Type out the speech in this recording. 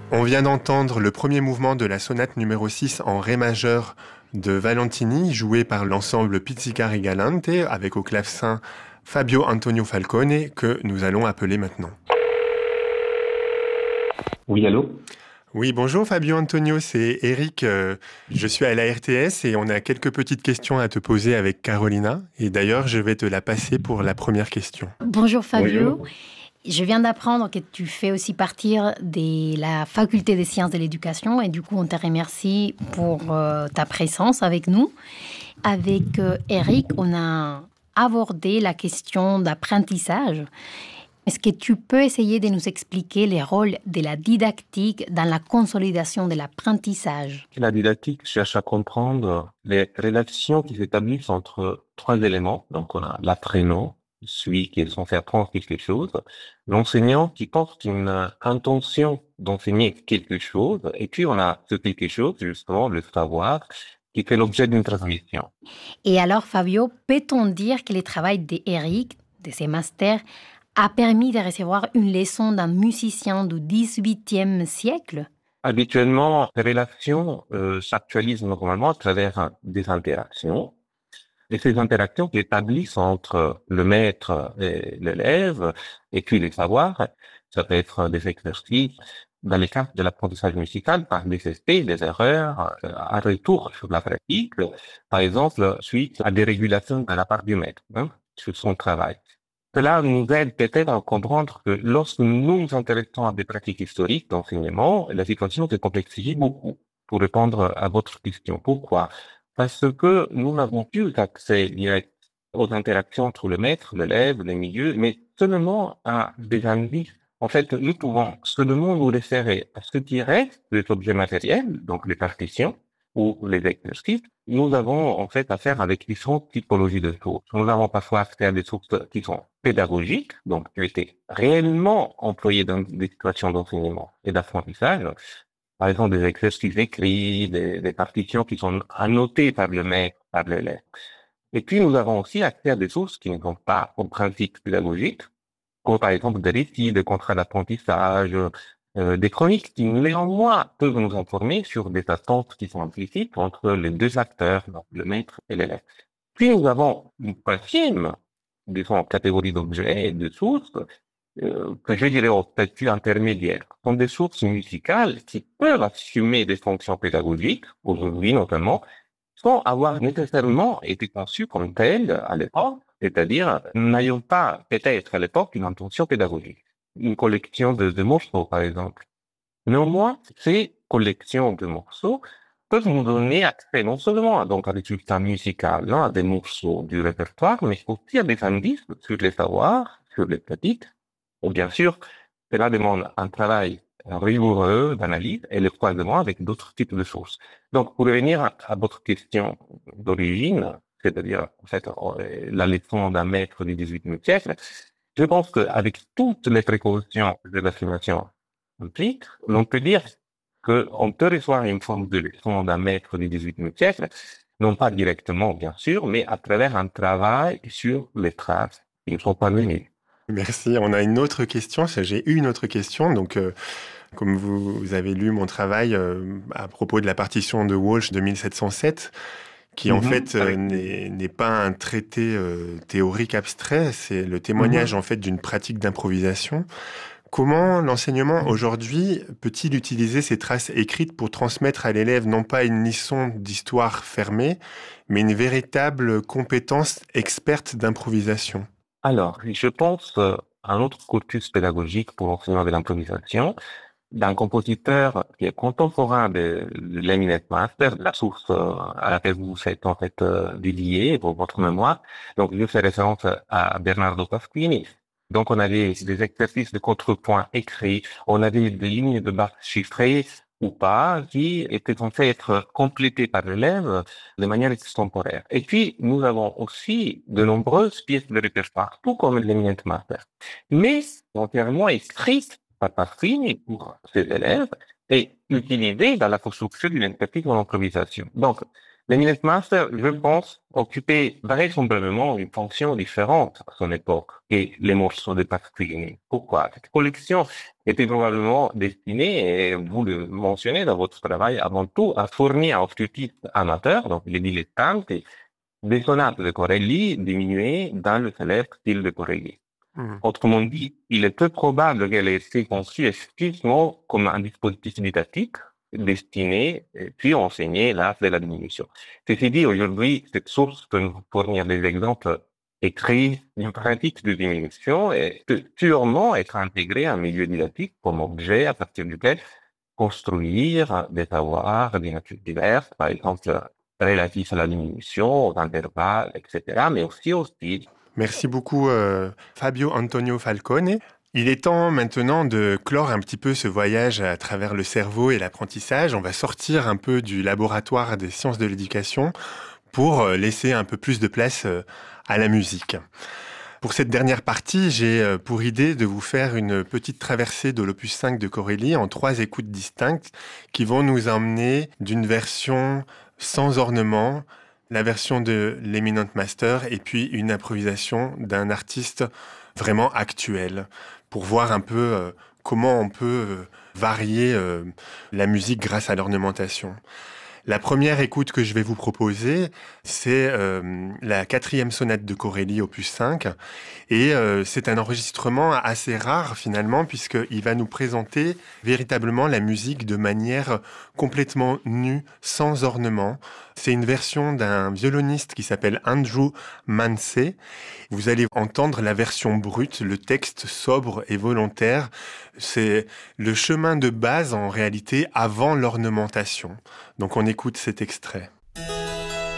On vient d'entendre le premier mouvement de la sonate numéro 6 en ré majeur de Valentini, joué par l'ensemble Pizzicari Galante, avec au clavecin Fabio Antonio Falcone, que nous allons appeler maintenant. Oui, allô? Oui, bonjour Fabio Antonio, c'est Eric. Je suis à la RTS et on a quelques petites questions à te poser avec Carolina. Et d'ailleurs, je vais te la passer pour la première question. Bonjour Fabio, Bonjour. je viens d'apprendre que tu fais aussi partir de la faculté des sciences de l'éducation et du coup on te remercie pour ta présence avec nous. Avec Eric, on a abordé la question d'apprentissage. Est-ce que tu peux essayer de nous expliquer les rôles de la didactique dans la consolidation de l'apprentissage? La didactique cherche à comprendre les relations qui s'établissent entre trois éléments. Donc, on a l'apprenant, celui qui est censé apprendre quelque chose, l'enseignant qui porte une intention d'enseigner quelque chose, et puis on a ce quelque chose, justement, le savoir, qui fait l'objet d'une transmission. Et alors Fabio, peut-on dire que le travail d'Eric, de ses masters, a permis de recevoir une leçon d'un musicien du XVIIIe siècle? Habituellement, les relations s'actualisent normalement à travers des interactions. Et ces interactions qui établissent entre le maître et l'élève, et puis les savoirs, ça peut être des exercices. Dans les cas de l'apprentissage musical, par des essais, des erreurs, un retour sur la pratique, par exemple, suite à des régulations de la part du maître, sur son travail. Cela nous aide peut-être à comprendre que lorsque nous nous intéressons à des pratiques historiques d'enseignement, la situation se complexifie beaucoup. Pour répondre à votre question, pourquoi? Parce que nous n'avons plus accès direct aux interactions entre le maître, l'élève, les milieux, mais seulement à des indices. En fait, nous pouvons seulement nous référer à ce qui reste des objets matériels, donc les partitions ou les exercices. Nous avons en fait affaire avec différentes typologies de sources. Nous avons parfois accès à des sources qui sont pédagogiques, donc qui ont été réellement employées dans des situations d'enseignement et d'apprentissage. Par exemple, des exercices écrits, des partitions qui sont annotées par le maître, par l'élève. Et puis, nous avons aussi accès à des sources qui ne sont pas au principe pédagogique, comme par exemple des récits, des contrats d'apprentissage, des chroniques qui néanmoins peuvent nous informer sur des attentes qui sont implicites entre les deux acteurs, donc le maître et l'élève. Puis, nous avons une troisième, disons, catégorie d'objets et de sources que je dirais au statut intermédiaire, sont des sources musicales qui peuvent assumer des fonctions pédagogiques, aujourd'hui notamment, sans avoir nécessairement été conçues comme telles à l'époque, c'est-à-dire n'ayant pas peut-être à l'époque une intention pédagogique. Une collection de morceaux, par exemple. Néanmoins, ces collections de morceaux peuvent nous donner accès non seulement donc à des résultats musicaux, à des morceaux du répertoire, mais aussi à des indices sur les savoirs, sur les pratiques. Et bien sûr, cela demande un travail rigoureux d'analyse et le croisement avec d'autres types de sources. Donc, pour revenir à votre question d'origine, c'est-à-dire, en fait, la leçon d'un maître du XVIIIe siècle, je pense qu'avec toutes les précautions de l'affirmation implique, l'on peut dire qu'on peut recevoir une forme de leçon d'un maître du XVIIIe siècle, non pas directement, bien sûr, mais à travers un travail sur les traces qui ne sont pas menées. Merci. On a une autre question. J'ai eu une autre question. Donc, comme vous avez lu mon travail à propos de la partition de Walsh de 1707, qui en fait Avec n'est pas un traité théorique abstrait, c'est le témoignage en fait d'une pratique d'improvisation. Comment l'enseignement aujourd'hui peut-il utiliser ces traces écrites pour transmettre à l'élève non pas une leçon d'histoire fermée, mais une véritable compétence experte d'improvisation? Alors, je pense à un autre cursus pédagogique pour l'enseignement de l'improvisation d'un compositeur qui est contemporain de l'Eminent Master, la source à laquelle vous faites en fait dédié pour votre mémoire. Donc, je fais référence à Bernardo Pasquini. Donc, on avait des exercices de contrepoint écrits, on avait des lignes de basse chiffrées ou pas, qui étaient censées être complétées par l'élève de manière extemporaire. Et puis, nous avons aussi de nombreuses pièces de répertoire, tout comme l'Eminent Master, mais entièrement écrites par Pasquini pour ses élèves et utilisées dans la construction d'une pratique en improvisation. Donc, Les Minute Masters, je pense, occupaient vraisemblablement une fonction différente à son époque et les morceaux de Pasolini. Pourquoi? Cette collection était probablement destinée, et vous le mentionnez dans votre travail, avant tout à fournir aux flûtistes amateurs, donc les dilettantes, des sonates de Corelli diminuées dans le célèbre style de Corelli. Autrement dit, il est peu probable qu'elle ait été conçue exclusivement comme un dispositif didactique destiné, puis enseigner l'art de la diminution. Ceci dit, aujourd'hui, cette source peut nous fournir des exemples écrits d'une pratique de diminution et peut sûrement être intégrée à un milieu didactique comme objet à partir duquel construire des savoirs de nature diverses, par exemple relatifs à la diminution, aux intervalles, etc., mais aussi au style. Merci beaucoup Fabio Antonio Falcone. Il est temps maintenant de clore un petit peu ce voyage à travers le cerveau et l'apprentissage. On va sortir un peu du laboratoire des sciences de l'éducation pour laisser un peu plus de place à la musique. Pour cette dernière partie, j'ai pour idée de vous faire une petite traversée de l'opus 5 de Corelli en 3 écoutes distinctes qui vont nous emmener d'une version sans ornement, la version de l'Eminent Master et puis une improvisation d'un artiste vraiment actuel pour voir un peu comment on peut varier la musique grâce à l'ornementation. La première écoute que je vais vous proposer, c'est la 4e sonate de Corelli, opus 5. Et c'est un enregistrement assez rare finalement, puisqu'il va nous présenter véritablement la musique de manière complètement nue, sans ornement. C'est une version d'un violoniste qui s'appelle Andrew Mansey. Vous allez entendre la version brute, le texte sobre et volontaire. C'est le chemin de base en réalité avant l'ornementation. Donc on écoute cet extrait.